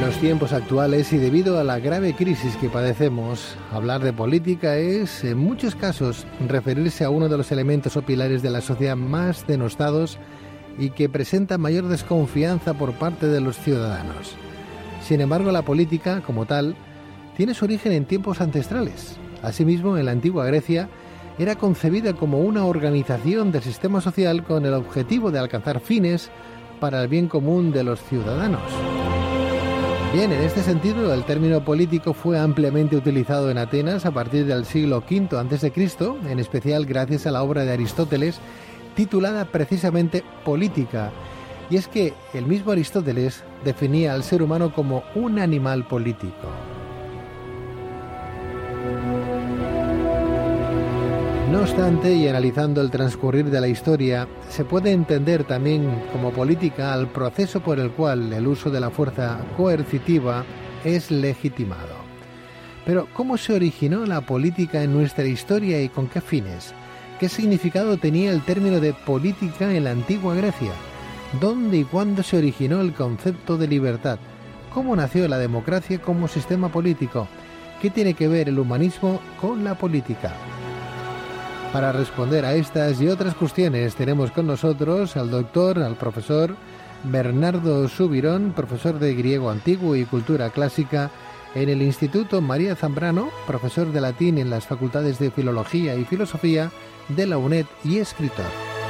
los tiempos actuales y debido a la grave crisis que padecemos, hablar de política es, en muchos casos, referirse a uno de los elementos o pilares de la sociedad más denostados y que presenta mayor desconfianza por parte de los ciudadanos. Sin embargo, la política, como tal, tiene su origen en tiempos ancestrales. Asimismo, en la antigua Grecia, era concebida como una organización del sistema social con el objetivo de alcanzar fines para el bien común de los ciudadanos. Bien, en este sentido, el término político fue ampliamente utilizado en Atenas a partir del siglo V a.C., en especial gracias a la obra de Aristóteles, titulada precisamente Política. Y es que el mismo Aristóteles definía al ser humano como un animal político. No obstante, y analizando el transcurrir de la historia, se puede entender también como política al proceso por el cual el uso de la fuerza coercitiva es legitimado. Pero, ¿cómo se originó la política en nuestra historia y con qué fines? ¿Qué significado tenía el término de política en la antigua Grecia? ¿Dónde y cuándo se originó el concepto de libertad? ¿Cómo nació la democracia como sistema político? ¿Qué tiene que ver el humanismo con la política? Para responder a estas y otras cuestiones tenemos con nosotros al profesor Bernardo Subirón, profesor de griego antiguo y cultura clásica en el Instituto María Zambrano, profesor de latín en las facultades de Filología y Filosofía de la UNED y escritor.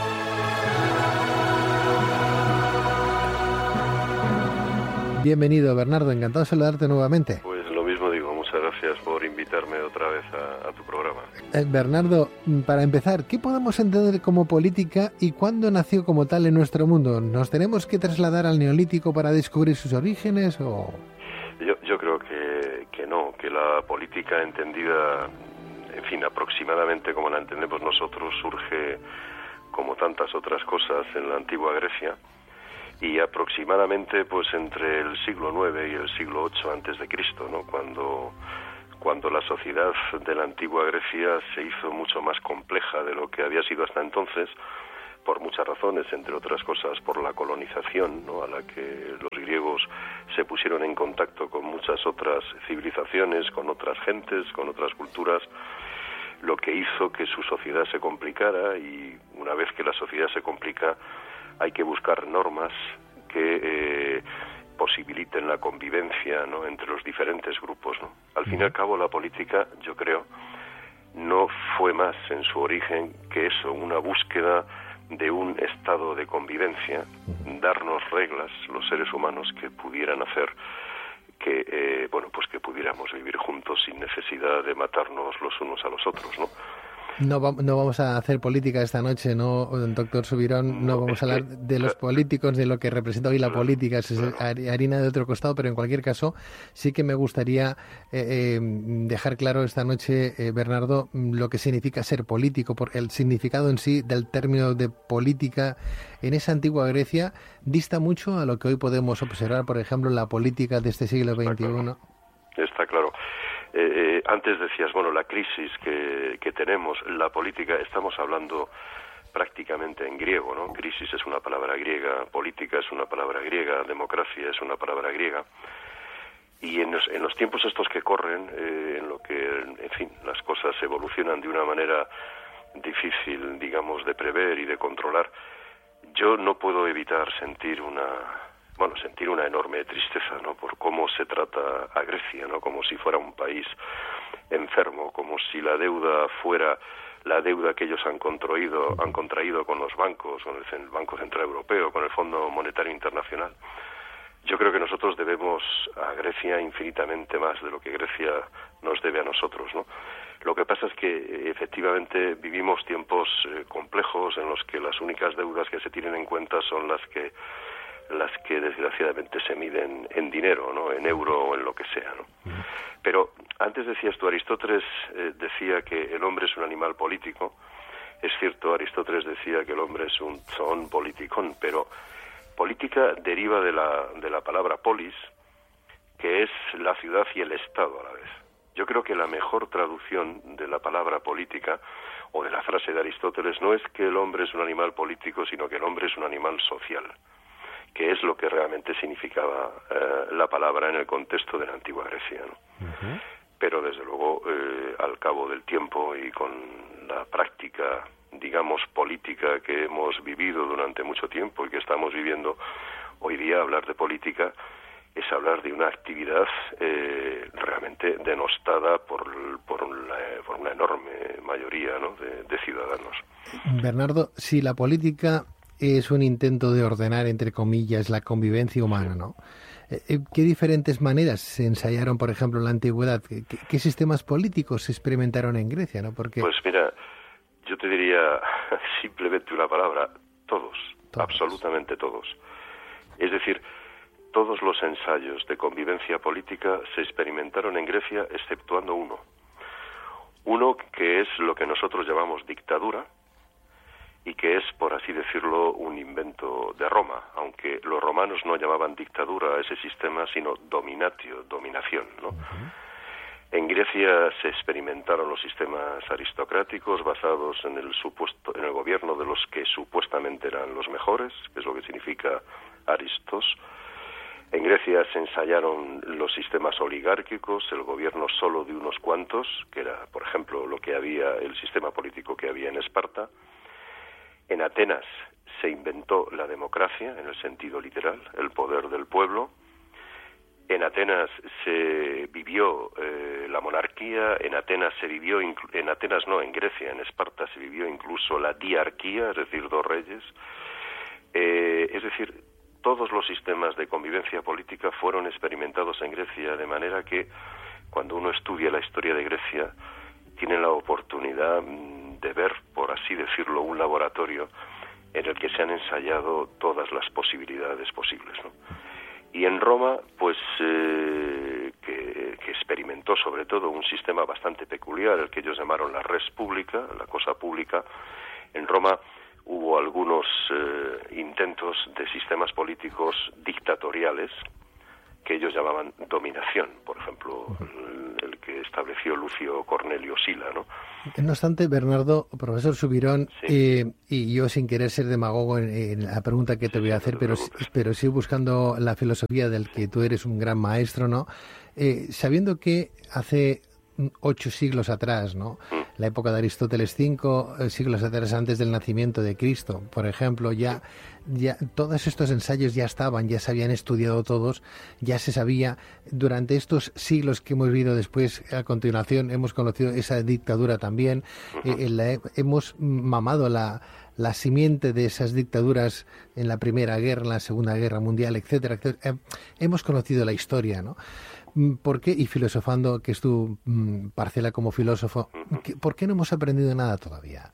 Bienvenido, Bernardo, encantado de saludarte nuevamente. Pues lo mismo digo, muchas gracias por invitarme otra vez a tu programa. Bernardo, para empezar, ¿qué podemos entender como política y cuándo nació como tal en nuestro mundo? ¿Nos tenemos que trasladar al Neolítico para descubrir sus orígenes o...? Yo creo que no, que la política entendida, en fin, aproximadamente como la entendemos nosotros, surge como tantas otras cosas en la antigua Grecia, y aproximadamente pues entre el siglo IX y el siglo VIII antes de Cristo, ¿no? Cuando la sociedad de la antigua Grecia se hizo mucho más compleja de lo que había sido hasta entonces, por muchas razones, entre otras cosas por la colonización, ¿no? A la que los griegos se pusieron en contacto con muchas otras civilizaciones, con otras gentes, con otras culturas, lo que hizo que su sociedad se complicara, y una vez que la sociedad se complica hay que buscar normas que posibiliten la convivencia, ¿no?, entre los diferentes grupos, ¿no? Al fin y al cabo, la política, yo creo, no fue más en su origen que eso, una búsqueda de un estado de convivencia, darnos reglas, los seres humanos, que pudieran hacer que, que pudiéramos vivir juntos sin necesidad de matarnos los unos a los otros, ¿no? No vamos a hacer política esta noche, ¿no, doctor Subirón? No vamos a hablar de los políticos, de lo que representa hoy la política, es harina de otro costado, pero en cualquier caso sí que me gustaría dejar claro esta noche, Bernardo, lo que significa ser político, porque el significado en sí del término de política en esa antigua Grecia dista mucho a lo que hoy podemos observar, por ejemplo, en la política de este siglo XXI. Está claro. Antes decías, la crisis que tenemos, la política, estamos hablando prácticamente en griego, ¿no? Crisis es una palabra griega, política es una palabra griega, democracia es una palabra griega. Y en los tiempos estos que corren, en lo que, en fin, las cosas evolucionan de una manera difícil, digamos, de prever y de controlar, yo no puedo evitar sentir una enorme tristeza, ¿no?, por cómo se trata a Grecia, ¿no?, como si fuera un país enfermo, como si la deuda fuera la deuda que ellos han contraído con los bancos, con el Banco Central Europeo, con el Fondo Monetario Internacional. Yo creo que nosotros debemos a Grecia infinitamente más de lo que Grecia nos debe a nosotros, ¿no? Lo que pasa es que efectivamente vivimos tiempos complejos en los que las únicas deudas que se tienen en cuenta son las que desgraciadamente se miden en dinero, ¿no?, en euro o en lo que sea, ¿no? Pero antes decías tú, Aristóteles decía que el hombre es un animal político. Es cierto, Aristóteles decía que el hombre es un zoon politikon, pero política deriva de la palabra polis, que es la ciudad y el Estado a la vez. Yo creo que la mejor traducción de la palabra política o de la frase de Aristóteles no es que el hombre es un animal político, sino que el hombre es un animal social, qué es lo que realmente significaba la palabra en el contexto de la antigua Grecia, ¿no? Uh-huh. Pero desde luego, al cabo del tiempo y con la práctica, digamos, política que hemos vivido durante mucho tiempo y que estamos viviendo hoy día, hablar de política es hablar de una actividad realmente denostada por una enorme mayoría, ¿no?, de ciudadanos. Bernardo, si la política es un intento de ordenar, entre comillas, la convivencia humana, ¿no? ¿Qué diferentes maneras se ensayaron, por ejemplo, en la antigüedad? ¿Qué sistemas políticos se experimentaron en Grecia, ¿no? Porque... Pues mira, yo te diría simplemente una palabra: todos, absolutamente todos. Es decir, todos los ensayos de convivencia política se experimentaron en Grecia, exceptuando uno. Uno que es lo que nosotros llamamos dictadura, y que es, por así decirlo, un invento de Roma, aunque los romanos no llamaban dictadura a ese sistema, sino dominatio, dominación, ¿no? Uh-huh. En Grecia se experimentaron los sistemas aristocráticos basados en el gobierno de los que supuestamente eran los mejores, que es lo que significa aristos. En Grecia se ensayaron los sistemas oligárquicos, el gobierno solo de unos cuantos, que era, por ejemplo, el sistema político que había en Esparta. En Atenas se inventó la democracia, en el sentido literal, el poder del pueblo. En Atenas se vivió la monarquía, en Grecia, en Esparta se vivió incluso la diarquía, es decir, 2 reyes. Es decir, todos los sistemas de convivencia política fueron experimentados en Grecia, de manera que cuando uno estudia la historia de Grecia, tiene la oportunidad de ver, por así decirlo, un laboratorio en el que se han ensayado todas las posibilidades posibles, ¿no? Y en Roma, pues, que experimentó sobre todo un sistema bastante peculiar, el que ellos llamaron la res publica, la cosa pública. En Roma hubo algunos intentos de sistemas políticos dictatoriales que ellos llamaban dominación, por ejemplo, el que estableció Lucio Cornelio Sila, ¿no? No obstante, Bernardo, profesor Subirón, sí. Y yo sin querer ser demagogo en la pregunta que te voy a hacer, pero sí buscando la filosofía del que tú eres un gran maestro, ¿no? Sabiendo que hace 8 siglos atrás, ¿no? La época de Aristóteles, 5 siglos atrás, antes del nacimiento de Cristo, por ejemplo, ya todos estos ensayos ya estaban, ya se habían estudiado todos, ya se sabía. Durante estos siglos que hemos vivido después, a continuación, hemos conocido esa dictadura también, hemos mamado la simiente de esas dictaduras en la Primera Guerra, en la Segunda Guerra Mundial, etcétera, etcétera. Hemos conocido la historia, ¿no? ¿Por qué? Y filosofando, que es tu parcela como filósofo, ¿por qué no hemos aprendido nada todavía?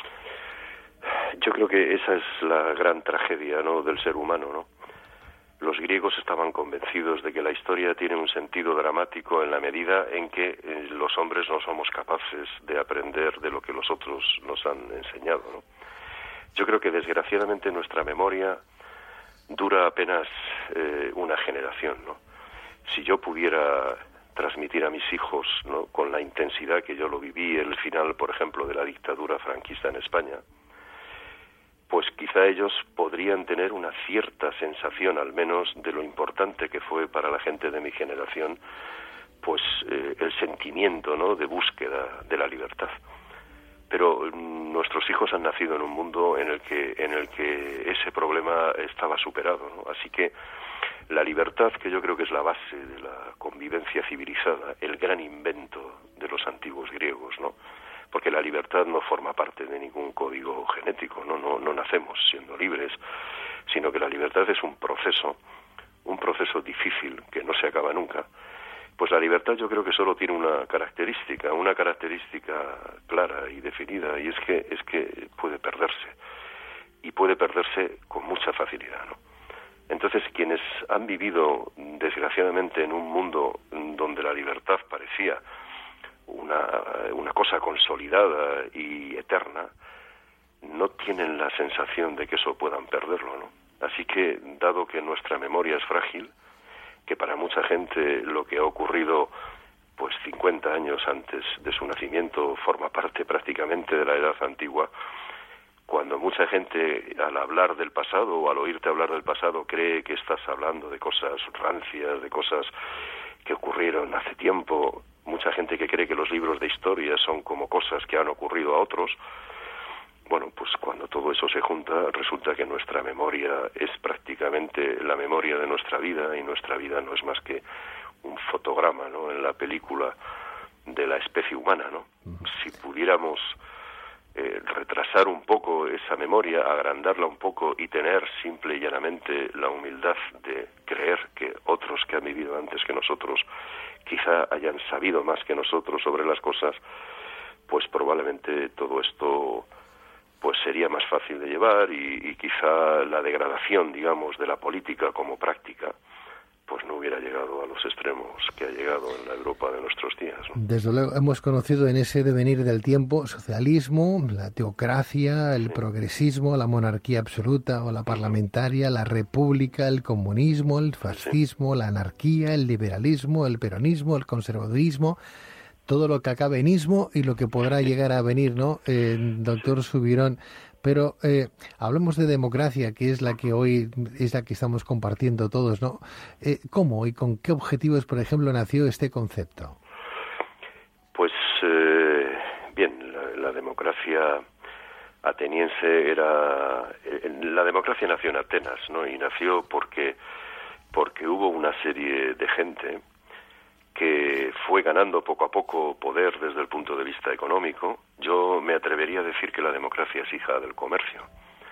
Yo creo que esa es la gran tragedia, ¿no?, del ser humano, ¿no? Los griegos estaban convencidos de que la historia tiene un sentido dramático en la medida en que los hombres no somos capaces de aprender de lo que los otros nos han enseñado, ¿no? Yo creo que desgraciadamente nuestra memoria dura apenas una generación, ¿no? Si yo pudiera transmitir a mis hijos, ¿no?, con la intensidad que yo lo viví el final, por ejemplo, de la dictadura franquista en España, pues quizá ellos podrían tener una cierta sensación, al menos, de lo importante que fue para la gente de mi generación, pues el sentimiento, ¿no?, de búsqueda de la libertad. Pero nuestros hijos han nacido en un mundo en el que ese problema estaba superado, ¿no? Así que la libertad, que yo creo que es la base de la convivencia civilizada, el gran invento de los antiguos griegos, ¿no? Porque la libertad no forma parte de ningún código genético, no nacemos siendo libres, sino que la libertad es un proceso difícil que no se acaba nunca. Pues la libertad yo creo que solo tiene una característica clara y definida, y es que puede perderse, y puede perderse con mucha facilidad, ¿no? Entonces, quienes han vivido, desgraciadamente, en un mundo donde la libertad parecía una cosa consolidada y eterna, no tienen la sensación de que eso puedan perderlo, ¿no? Así que, dado que nuestra memoria es frágil, que para mucha gente lo que ha ocurrido pues 50 años antes de su nacimiento forma parte prácticamente de la edad antigua, cuando mucha gente al hablar del pasado o al oírte hablar del pasado cree que estás hablando de cosas rancias, de cosas que ocurrieron hace tiempo, mucha gente que cree que los libros de historia son como cosas que han ocurrido a otros, bueno, pues cuando todo eso se junta, resulta que nuestra memoria es prácticamente la memoria de nuestra vida, y nuestra vida no es más que un fotograma, ¿no?, en la película de la especie humana, ¿no? Si pudiéramos retrasar un poco esa memoria, agrandarla un poco y tener simple y llanamente la humildad de creer que otros que han vivido antes que nosotros quizá hayan sabido más que nosotros sobre las cosas, pues probablemente todo esto pues sería más fácil de llevar, y quizá la degradación, digamos, de la política como práctica pues no hubiera llegado a los extremos que ha llegado en la Europa de nuestros días, ¿no? Desde luego hemos conocido en ese devenir del tiempo socialismo, la teocracia, el progresismo, la monarquía absoluta o la parlamentaria, la república, el comunismo, el fascismo, la anarquía, el liberalismo, el peronismo, el conservadurismo, todo lo que acabe en ismo y lo que podrá llegar a venir, ¿no? Doctor Subirón. Pero hablemos de democracia, que es la que hoy es la que estamos compartiendo todos, ¿no? ¿Cómo y con qué objetivos, por ejemplo, nació este concepto? Pues bien, la democracia ateniense la democracia nació en Atenas, ¿no? Y nació porque hubo una serie de gente que fue ganando poco a poco poder desde el punto de vista económico. Yo me atrevería a decir que la democracia es hija del comercio.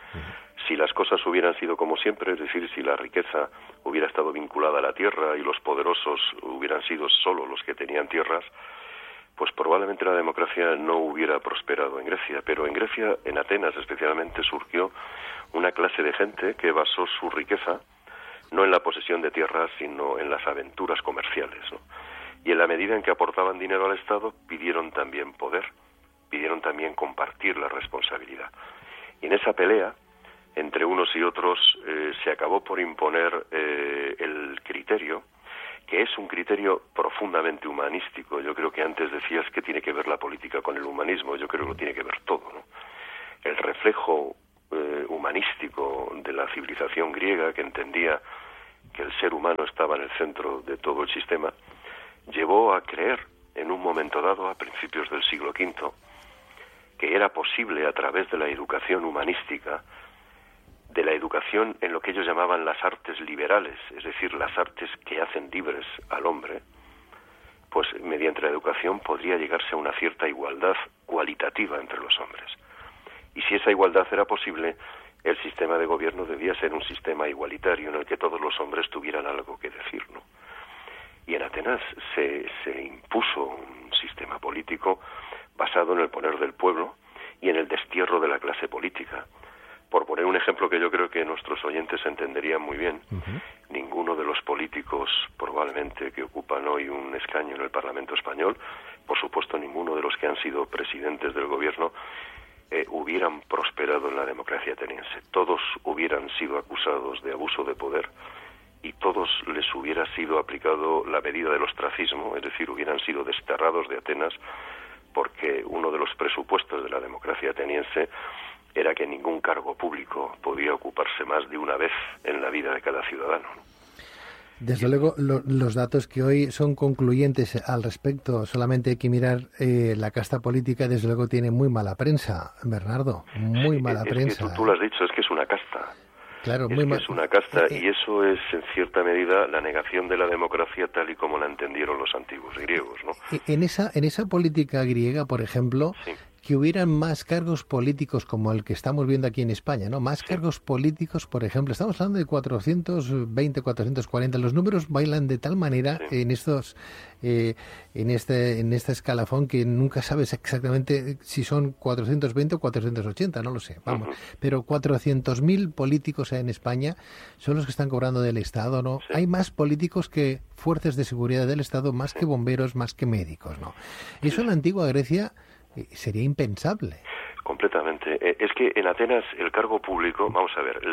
Si las cosas hubieran sido como siempre, es decir, si la riqueza hubiera estado vinculada a la tierra y los poderosos hubieran sido solo los que tenían tierras, pues probablemente la democracia no hubiera prosperado en Grecia. Pero en Grecia, en Atenas especialmente, surgió una clase de gente que basó su riqueza no en la posesión de tierras, sino en las aventuras comerciales, ¿no? Y en la medida en que aportaban dinero al Estado, pidieron también poder, pidieron también compartir la responsabilidad. Y en esa pelea, entre unos y otros, se acabó por imponer el criterio, que es un criterio profundamente humanístico. Yo creo que antes decías que tiene que ver la política con el humanismo, yo creo que lo tiene que ver todo, ¿no? El reflejo humanístico de la civilización griega, que entendía que el ser humano estaba en el centro de todo el sistema, llevó a creer en un momento dado, a principios del siglo V, que era posible a través de la educación humanística, de la educación en lo que ellos llamaban las artes liberales, es decir, las artes que hacen libres al hombre, pues mediante la educación podría llegarse a una cierta igualdad cualitativa entre los hombres. Y si esa igualdad era posible, el sistema de gobierno debía ser un sistema igualitario en el que todos los hombres tuvieran algo que decir, ¿no? Y en Atenas se impuso un sistema político basado en el poder del pueblo y en el destierro de la clase política. Por poner un ejemplo que yo creo que nuestros oyentes entenderían muy bien, ninguno de los políticos probablemente que ocupan hoy un escaño en el Parlamento español, por supuesto ninguno de los que han sido presidentes del gobierno, hubieran prosperado en la democracia ateniense. Todos hubieran sido acusados de abuso de poder y todos les hubiera sido aplicado la medida del ostracismo, es decir, hubieran sido desterrados de Atenas, porque uno de los presupuestos de la democracia ateniense era que ningún cargo público podía ocuparse más de una vez en la vida de cada ciudadano. Desde luego, los datos que hoy son concluyentes al respecto, solamente hay que mirar la casta política, desde luego tiene muy mala prensa, Bernardo, muy mala prensa. Es que tú lo has dicho, es que es una casta. Claro, es una casta, y eso es en cierta medida la negación de la democracia tal y como la entendieron los antiguos griegos, ¿no? En esa política griega, por ejemplo, sí, que hubieran más cargos políticos como el que estamos viendo aquí en España, ¿no? Más cargos políticos, por ejemplo, estamos hablando de 420, 440, los números bailan de tal manera en estos en este escalafón que nunca sabes exactamente si son 420 o 480, no lo sé, vamos, pero 400.000 políticos en España son los que están cobrando del Estado, ¿no? Sí. Hay más políticos que fuerzas de seguridad del Estado, más que bomberos, más que médicos, ¿no? Eso en la antigua Grecia sería impensable. Completamente. Es que en Atenas el cargo público, vamos a ver,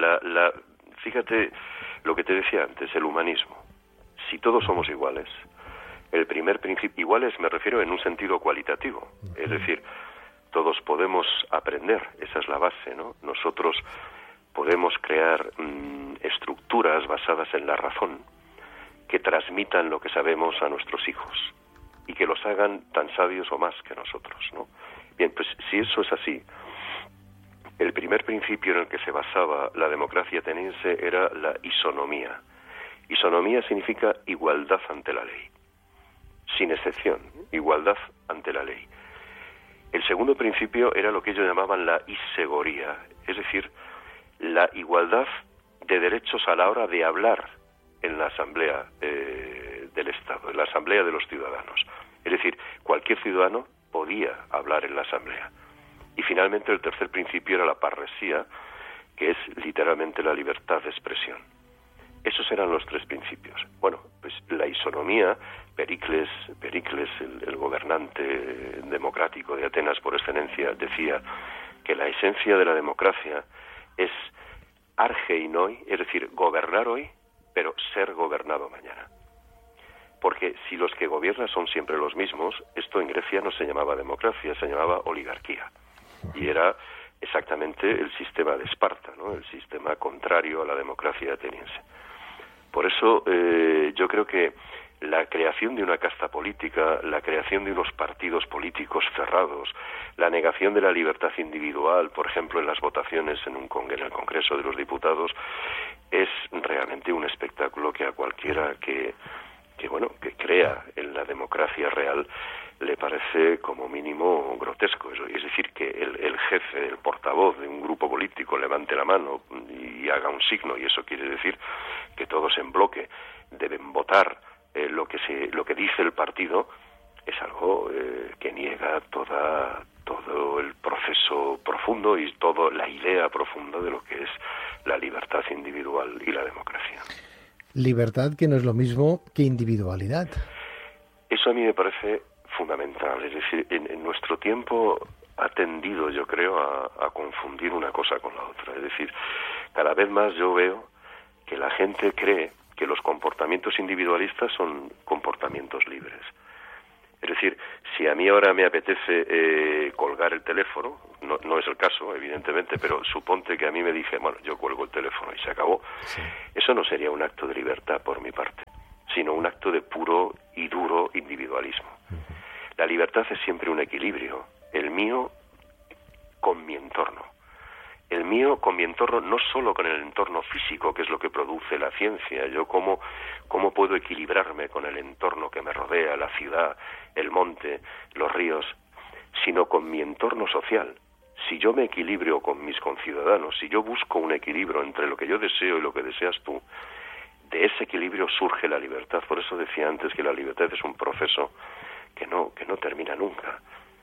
fíjate lo que te decía antes, el humanismo. Si todos somos iguales, el primer principio, iguales me refiero en un sentido cualitativo, es decir, todos podemos aprender, esa es la base, ¿no? Nosotros podemos crear estructuras basadas en la razón que transmitan lo que sabemos a nuestros hijos y que los hagan tan sabios o más que nosotros, ¿no? Bien, pues si eso es así, el primer principio en el que se basaba la democracia ateniense era la isonomía. Isonomía significa igualdad ante la ley, sin excepción, igualdad ante la ley. El segundo principio era lo que ellos llamaban la isegoría, es decir, la igualdad de derechos a la hora de hablar en la asamblea del Estado, en la asamblea de los ciudadanos. Es decir, cualquier ciudadano podía hablar en la asamblea. Y finalmente el tercer principio era la parresía, que es literalmente la libertad de expresión. Esos eran los tres principios. Bueno, pues la isonomía, Pericles, el gobernante democrático de Atenas por excelencia, decía que la esencia de la democracia es arge hoy, es decir, gobernar hoy, pero ser gobernado mañana. Porque si los que gobiernan son siempre los mismos, esto en Grecia no se llamaba democracia, se llamaba oligarquía. Y era exactamente el sistema de Esparta, ¿no? El sistema contrario a la democracia ateniense. Por eso yo creo que la creación de una casta política, la creación de unos partidos políticos cerrados, la negación de la libertad individual, por ejemplo, en las votaciones en el Congreso de los Diputados, es realmente un espectáculo que a cualquiera que crea en la democracia real le parece como mínimo grotesco. Es decir, que el jefe, el portavoz de un grupo político levante la mano y haga un signo, y eso quiere decir que todos en bloque deben votar lo que dice el partido, es algo que niega todo el proceso profundo y toda la idea profunda de lo que es la libertad individual y la democracia. Libertad que no es lo mismo que individualidad. Eso a mí me parece fundamental. Es decir, en nuestro tiempo ha tendido, yo creo, a confundir una cosa con la otra. Es decir, cada vez más yo veo que la gente cree que los comportamientos individualistas son comportamientos libres. Es decir, si a mí ahora me apetece colgar el teléfono, no es el caso, evidentemente, pero suponte que a mí me dije, bueno, yo cuelgo el teléfono y se acabó. Sí. Eso no sería un acto de libertad por mi parte, sino un acto de puro y duro individualismo. Uh-huh. La libertad es siempre un equilibrio, el mío con mi entorno. El mío con mi entorno, no solo con el entorno físico, que es lo que produce la ciencia. Yo cómo puedo equilibrarme con el entorno que me rodea, la ciudad, el monte, los ríos, sino con mi entorno social. Si yo me equilibro con mis conciudadanos, si yo busco un equilibrio entre lo que yo deseo y lo que deseas tú, de ese equilibrio surge la libertad. Por eso decía antes que la libertad es un proceso que no termina nunca.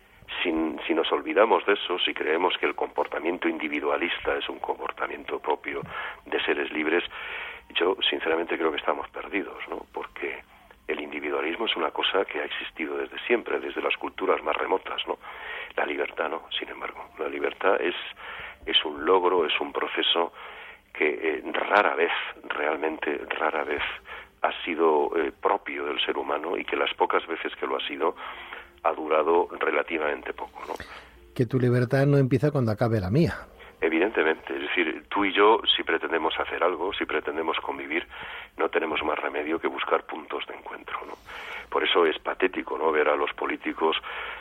Si nos olvidamos de eso, si creemos que el comportamiento individualista es un comportamiento propio de seres libres, yo sinceramente creo que estamos perdidos, ¿no? Porque el individualismo es una cosa que ha existido desde siempre, desde las culturas más remotas, ¿no? La libertad no, sin embargo. La libertad es un logro, es un proceso que realmente rara vez ha sido propio del ser humano, y que las pocas veces que lo ha sido ha durado relativamente poco, ¿no? Que tu libertad no empieza cuando acabe la mía. Evidentemente, es decir, tú y yo, si pretendemos hacer algo, si pretendemos convivir, no tenemos más remedio que buscar puntos de encuentro, ¿no? Por eso es patético, ¿no?, ver a los políticos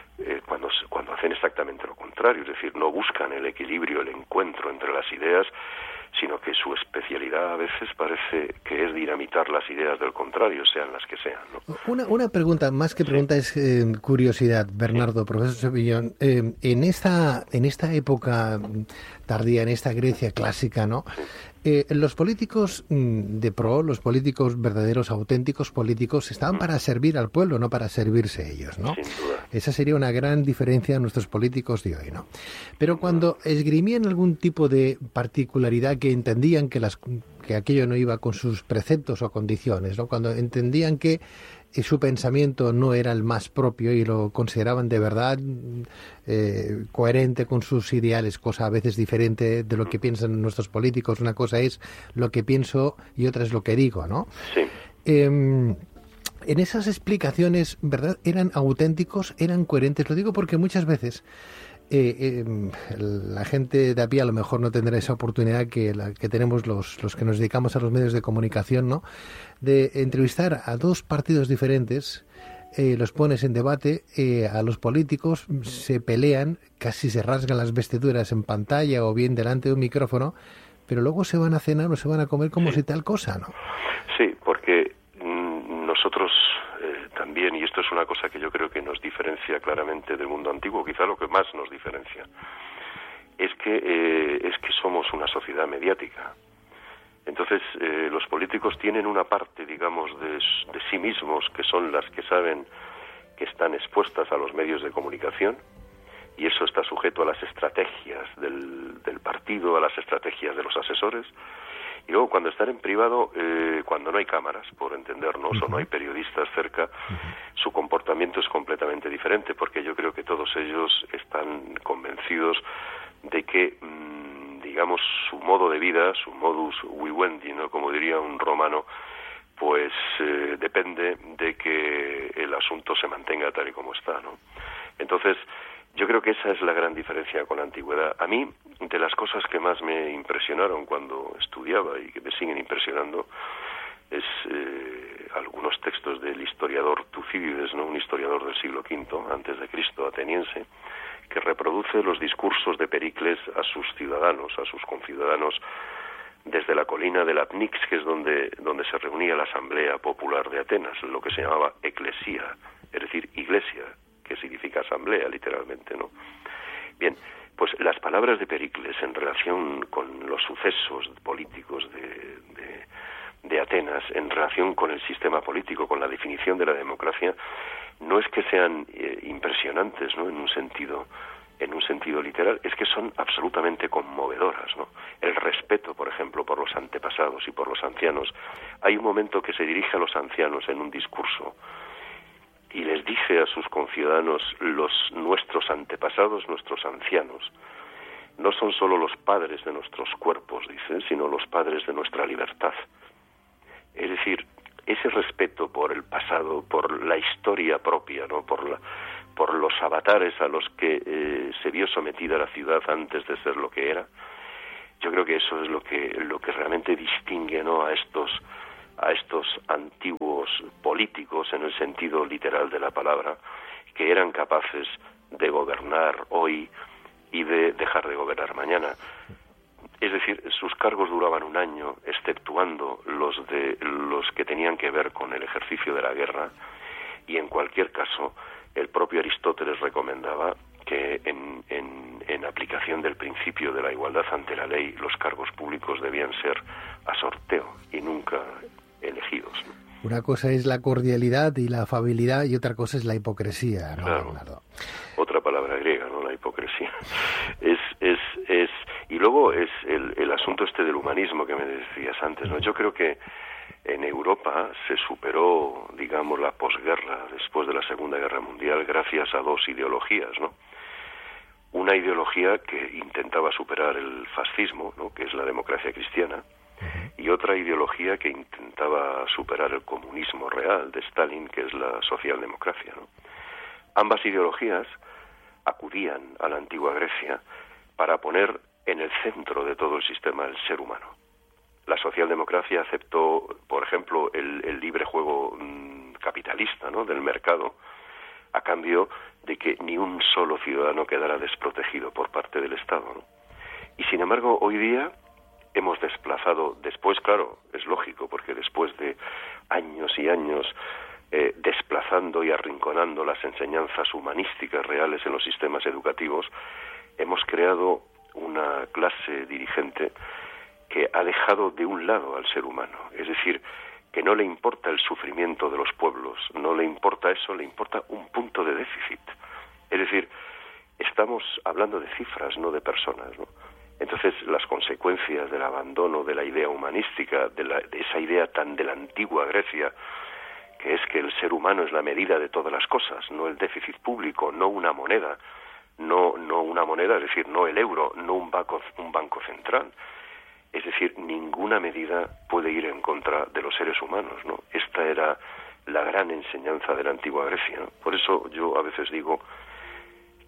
cuando hacen exactamente lo contrario, es decir, no buscan el equilibrio, el encuentro entre las ideas, sino que su especialidad a veces parece que es dinamitar las ideas del contrario, sean las que sean, ¿no? Una pregunta, más que pregunta, es curiosidad, Bernardo, profesor Sevillón. En esta época tardía, en esta Grecia clásica, ¿no? Los políticos de pro, los políticos verdaderos, auténticos políticos, estaban para servir al pueblo, no para servirse ellos, ¿no? Sin duda. Esa sería una gran diferencia de nuestros políticos de hoy, ¿no? Pero cuando esgrimían algún tipo de particularidad, que entendían que aquello no iba con sus preceptos o condiciones, ¿no? Cuando entendían que su pensamiento no era el más propio y lo consideraban de verdad coherente con sus ideales, cosa a veces diferente de lo que piensan nuestros políticos. Una cosa es lo que pienso y otra es lo que digo, ¿no? Sí. En esas explicaciones, ¿verdad?, eran auténticos, eran coherentes. Lo digo porque muchas veces la gente de a pie a lo mejor no tendrá esa oportunidad que tenemos los que nos dedicamos a los medios de comunicación, ¿no? De entrevistar a dos partidos diferentes, los pones en debate, a los políticos se pelean, casi se rasgan las vestiduras en pantalla o bien delante de un micrófono, pero luego se van a cenar o se van a comer como si tal cosa, ¿no? Sí, porque nosotros también, y esto es una cosa que yo creo que nos diferencia claramente del mundo antiguo, quizá lo que más nos diferencia, es que somos una sociedad mediática. Entonces, los políticos tienen una parte, digamos, de sí mismos, que son las que saben que están expuestas a los medios de comunicación, y eso está sujeto a las estrategias del partido, a las estrategias de los asesores. Y luego, cuando están en privado, cuando no hay cámaras, por entendernos, o no hay periodistas cerca, su comportamiento es completamente diferente, porque yo creo que todos ellos están convencidos de que, digamos, su modo de vida, su modus vivendi, ¿no?, como diría un romano, pues depende de que el asunto se mantenga tal y como está, ¿no? Entonces, yo creo que esa es la gran diferencia con la antigüedad. A mí, de las cosas que más me impresionaron cuando estudiaba y que me siguen impresionando, es algunos textos del historiador Tucídides, ¿no?, un historiador del siglo V antes de Cristo, ateniense, que reproduce los discursos de Pericles a sus ciudadanos, a sus conciudadanos, desde la colina de Lapnix, que es donde se reunía la Asamblea Popular de Atenas, lo que se llamaba eclesía, es decir, iglesia, que significa asamblea, literalmente, ¿no? Bien, pues las palabras de Pericles en relación con los sucesos políticos de Atenas, en relación con el sistema político, con la definición de la democracia, no es que sean impresionantes, ¿no?, en un sentido literal, es que son absolutamente conmovedoras, ¿no? El respeto, por ejemplo, por los antepasados y por los ancianos. Hay un momento que se dirige a los ancianos en un discurso y les dice a sus conciudadanos: nuestros antepasados, nuestros ancianos, no son solo los padres de nuestros cuerpos, dice, sino los padres de nuestra libertad. Es decir, ese respeto por el pasado, por la historia propia, ¿no?, por los avatares a los que se vio sometida la ciudad antes de ser lo que era, yo creo que eso es lo que realmente distingue, ¿no?, a estos antiguos políticos en el sentido literal de la palabra, que eran capaces de gobernar hoy y de dejar de gobernar mañana. Es decir, sus cargos duraban un año, exceptuando los que tenían que ver con el ejercicio de la guerra, y en cualquier caso el propio Aristóteles recomendaba que en aplicación del principio de la igualdad ante la ley, los cargos públicos debían ser a sorteo y nunca elegidos, ¿no? Una cosa es la cordialidad y la afabilidad y otra cosa es la hipocresía, ¿no? Claro. Otra palabra griega, ¿no?, la hipocresía. Y luego es el asunto del humanismo que me decías antes, ¿no? Yo creo que en Europa se superó, digamos, la posguerra después de la Segunda Guerra Mundial gracias a dos ideologías, ¿no? Una ideología que intentaba superar el fascismo, ¿no?, que es la democracia cristiana, y otra ideología que intentaba superar el comunismo real de Stalin, que es la socialdemocracia, ¿no? Ambas ideologías acudían a la antigua Grecia para poner en el centro de todo el sistema el ser humano. La socialdemocracia aceptó, por ejemplo, el libre juego capitalista, ¿no?, del mercado, a cambio de que ni un solo ciudadano quedara desprotegido por parte del Estado, ¿no? Y sin embargo, hoy día hemos desplazado, después, claro, es lógico, porque después de años y años desplazando y arrinconando las enseñanzas humanísticas reales en los sistemas educativos, hemos creado una clase dirigente que ha dejado de un lado al ser humano, es decir, que no le importa el sufrimiento de los pueblos, no le importa eso, le importa un punto de déficit. Es decir, estamos hablando de cifras, no de personas, ¿no? Entonces, las consecuencias del abandono de la idea humanística, de esa idea tan de la antigua Grecia, que es que el ser humano es la medida de todas las cosas, no el déficit público, no una moneda, no una moneda, es decir, no el euro, no un banco central. Es decir, ninguna medida puede ir en contra de los seres humanos, ¿no? Esta era la gran enseñanza de la antigua Grecia, ¿no? Por eso yo a veces digo que nuestro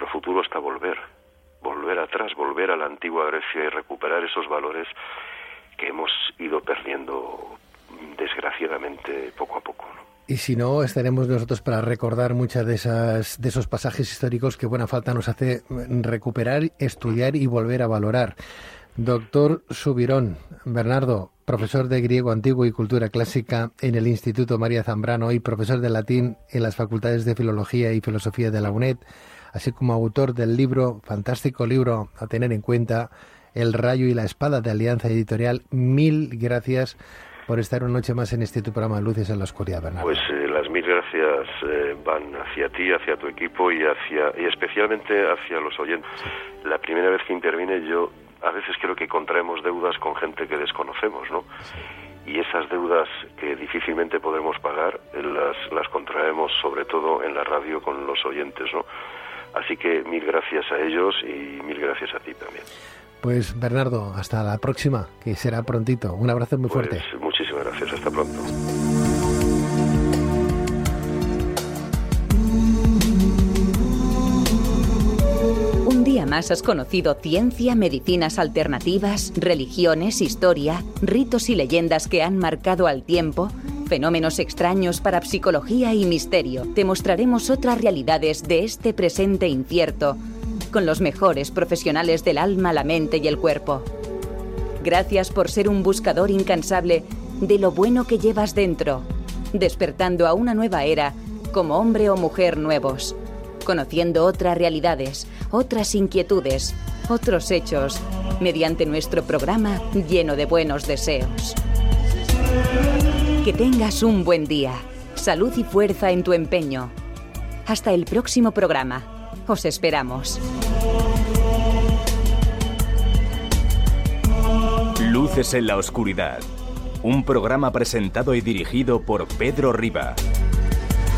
nuestro futuro está volver atrás, volver a la antigua Grecia y recuperar esos valores que hemos ido perdiendo desgraciadamente poco a poco, ¿no? Y si no, estaremos nosotros para recordar muchas de esos pasajes históricos que buena falta nos hace recuperar, estudiar y volver a valorar. Doctor Subirón, Bernardo, profesor de griego antiguo y cultura clásica en el Instituto María Zambrano y profesor de latín en las facultades de Filología y Filosofía de la UNED, así como autor del fantástico libro a tener en cuenta, El rayo y la espada, de Alianza Editorial. Mil gracias por estar una noche más en este tu programa Luces en la Oscuridad, Bernardo. Pues las mil gracias van hacia ti, hacia tu equipo y especialmente hacia los oyentes. La primera vez que intervine yo a veces creo que contraemos deudas con gente que desconocemos, ¿no? Y esas deudas que difícilmente podremos pagar las contraemos sobre todo en la radio con los oyentes, ¿no? Así que mil gracias a ellos y mil gracias a ti también. Pues Bernardo, hasta la próxima, que será prontito. Un abrazo muy fuerte. Muchísimas gracias, hasta pronto. Un día más has conocido ciencia, medicinas alternativas, religiones, historia, ritos y leyendas que han marcado al tiempo, fenómenos extraños, parapsicología y misterio. Te mostraremos otras realidades de este presente incierto, con los mejores profesionales del alma, la mente y el cuerpo. Gracias por ser un buscador incansable de lo bueno que llevas dentro, despertando a una nueva era como hombre o mujer nuevos, conociendo otras realidades, otras inquietudes, otros hechos, mediante nuestro programa lleno de buenos deseos. Que tengas un buen día, salud y fuerza en tu empeño. Hasta el próximo programa. Os esperamos. Luces en la Oscuridad. Un programa presentado y dirigido por Pedro Riba.